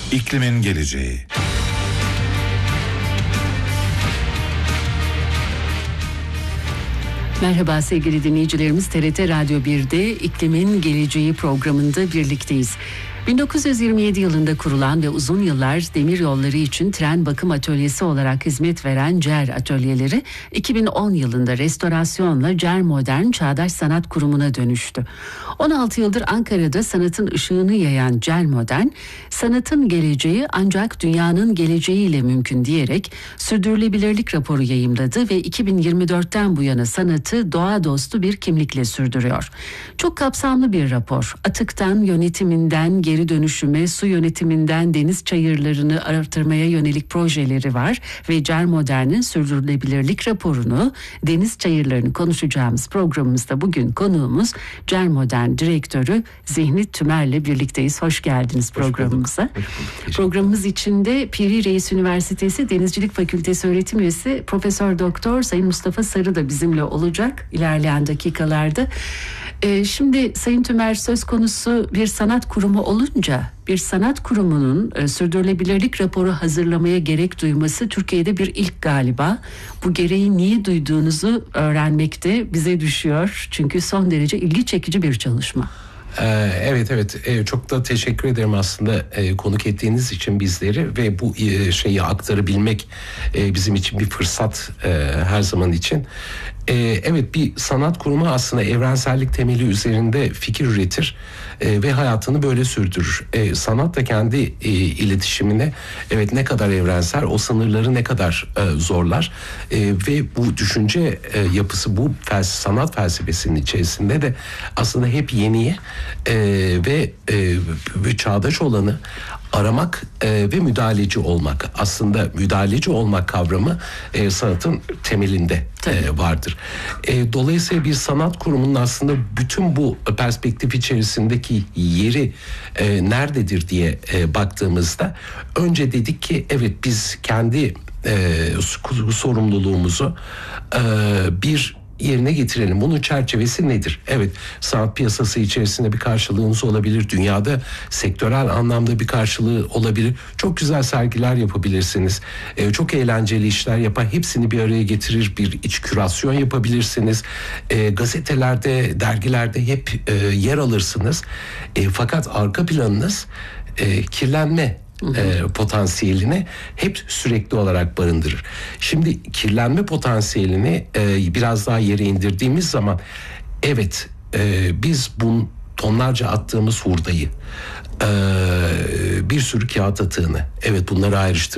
İklimin geleceği. Merhaba sevgili dinleyicilerimiz, TRT Radyo 1'de İklimin Geleceği programında birlikteyiz. 1927 yılında kurulan ve uzun yıllar demir yolları için tren bakım atölyesi olarak hizmet veren CER Atölyeleri 2010 yılında restorasyonla CER Modern Çağdaş Sanat Kurumu'na dönüştü. 16 yıldır Ankara'da sanatın ışığını yayan CER Modern, sanatın geleceği ancak dünyanın geleceğiyle mümkün diyerek sürdürülebilirlik raporu yayımladı ve 2024'ten bu yana sanatı doğa dostu bir kimlikle sürdürüyor. Çok kapsamlı bir rapor. Atıktan yönetiminden geri dönüşüme, su yönetiminden deniz çayırlarını artırmaya yönelik projeleri var ve CER Modern'in sürdürülebilirlik raporunu, deniz çayırlarını konuşacağımız programımızda bugün konuğumuz CER Modern Direktörü Zihni Tümer'le birlikteyiz. Hoş geldiniz programımıza. Programımız içinde Piri Reis Üniversitesi Denizcilik Fakültesi öğretim üyesi Profesör Doktor Sayın Mustafa Sarı da bizimle olacak ilerleyen dakikalarda. Şimdi Sayın Tümer, söz konusu bir sanat kurumu olunca bir sanat kurumunun sürdürülebilirlik raporu hazırlamaya gerek duyması Türkiye'de bir ilk galiba. Bu gereği niye duyduğunuzu öğrenmek de bize düşüyor. Çünkü son derece ilgi çekici bir çalışma. Evet, çok da teşekkür ederim aslında konuk ettiğiniz için bizleri ve bu şeyi aktarabilmek bizim için bir fırsat her zaman için. Evet, bir sanat kurumu aslında evrensellik temeli üzerinde fikir üretir ve hayatını böyle sürdürür. Sanat da kendi iletişimine ne kadar evrensel, o sınırları ne kadar zorlar ve bu düşünce yapısı, bu sanat felsefesinin içerisinde de aslında hep yeniye ve çağdaş olanı aramak ve müdahaleci olmak. Aslında müdahaleci olmak kavramı sanatın temelinde vardır. Dolayısıyla bir sanat kurumunun aslında bütün bu perspektif içerisindeki yeri nerededir diye baktığımızda önce dedik ki evet, biz kendi sorumluluğumuzu bir yerine getirelim. Bunun çerçevesi nedir? Evet, sanat piyasası içerisinde bir karşılığınız olabilir. Dünyada sektörel anlamda bir karşılığı olabilir. Çok güzel sergiler yapabilirsiniz. Çok eğlenceli işler yapar. Hepsini bir araya getirir bir iç kürasyon yapabilirsiniz. Gazetelerde, dergilerde hep yer alırsınız. Fakat arka planınız kirlenme potansiyelini hep sürekli olarak barındırır. Şimdi kirlenme potansiyelini biraz daha yere indirdiğimiz zaman evet, biz tonlarca attığımız hurdayı, bir sürü kağıt atığını, evet, bunları ayrıştırıyoruz.